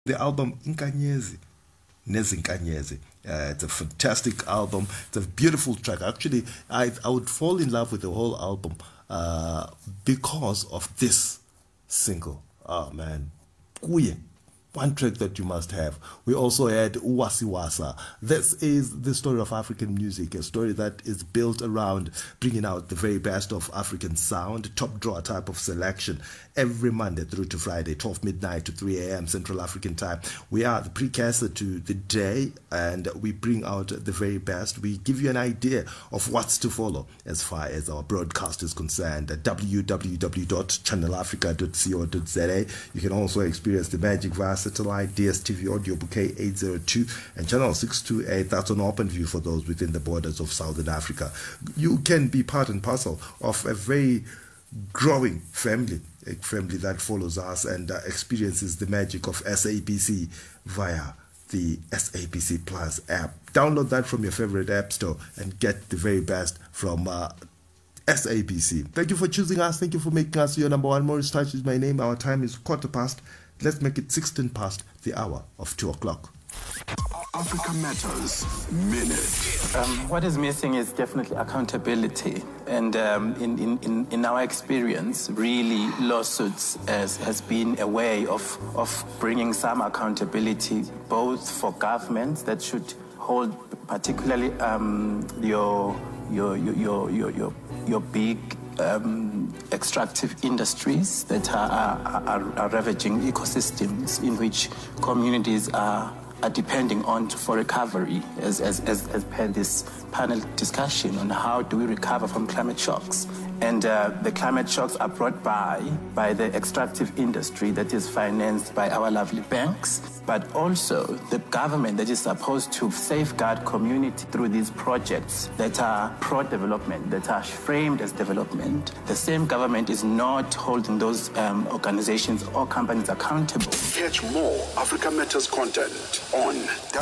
The album Inkanyezi. Nezinkanyezi. It's a fantastic album. It's a beautiful track. Actually, I would fall in love with the whole album because of this single. Oh man, Kuye. One track that you must have. We also had Uwasiwasa. This is the story of African music, a story that is built around bringing out the very best of African sound, top drawer type of selection, every Monday through to Friday, 12 midnight to 3 a.m. Central African time. We are the precursor to the day, and we bring out the very best. We give you an idea of what's to follow as far as our broadcast is concerned at www.channelafrica.co.za. You can also experience the magic via satellite, DSTV audio bouquet 802 and channel 628. That's on open view for those within the borders of Southern Africa. You can be part and parcel of a very growing family, a family that follows us and experiences the magic of SABC via the SABC Plus app. Download that from your favorite app store and get the very best from SABC. Thank you for choosing us. Thank you for making us your number one. Maurice Touch is my name. Our time is 15:15. Let's make it 16 past the hour of 2 o'clock. Africa Matters Minute. What is missing is definitely accountability. And in our experience, really, lawsuits has been a way of bringing some accountability, both for governments that should hold particularly your big extractive industries that are ravaging ecosystems in which communities are depending on for recovery, as per this panel discussion on how do we recover from climate shocks. And the climate shocks are brought by the extractive industry that is financed by our lovely banks, but also the government that is supposed to safeguard community through these projects that are pro-development, that are framed as development. The same government is not holding those organizations or companies accountable. Catch more Africa Matters content on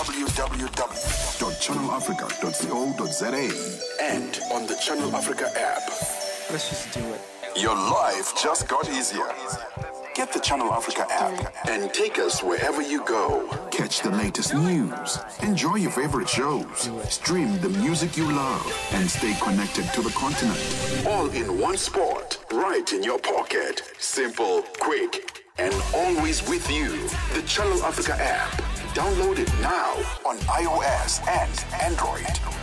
www.channelafrica.co.za and on the Channel Africa app. Let's just do it. Your life just got easier. Get the Channel Africa app and take us wherever you go. Catch the latest news, enjoy your favorite shows, stream the music you love, and stay connected to the continent. All in one spot, right in your pocket. Simple, quick, and always with you. The Channel Africa app. Download it now on iOS and Android.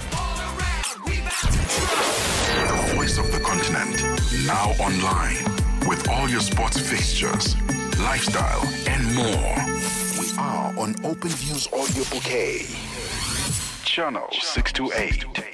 The voice of the continent, now online, with all your sports fixtures, lifestyle, and more. We are on OpenView's audio bouquet. Channel 628.